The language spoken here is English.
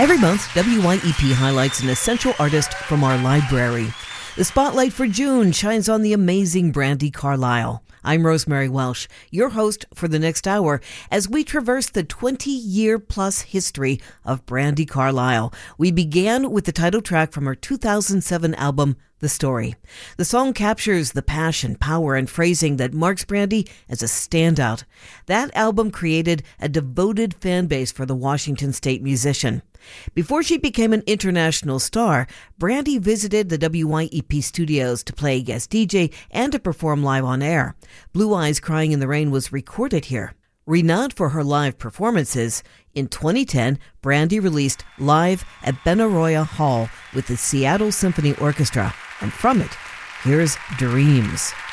Every month, WYEP highlights an essential artist from our library. The spotlight for June shines on the amazing Brandi Carlile. I'm Rosemary Welsh, your host for the next hour, as we traverse the 20-year-plus history of Brandi Carlile. We began with the title track from her 2007 album, The Story. The song captures the passion, power, and phrasing that marks Brandi as a standout. That album created a devoted fan base for the Washington State musician. Before she became an international star, Brandi visited the WYEP studios to play guest DJ and to perform live on air. Blue Eyes Crying in the Rain was recorded here. Renowned for her live performances, in 2010, Brandi released Live at Benaroya Hall with the Seattle Symphony Orchestra. And from it, here's Dreams.